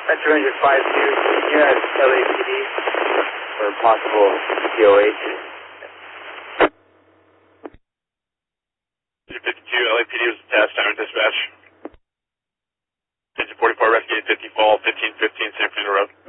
Metro Ranger 5-2, you have LAPD for possible COH. 52, LAPD was attached, time and dispatch. 44, rescue 50 fall, 1515 San Fernando Road.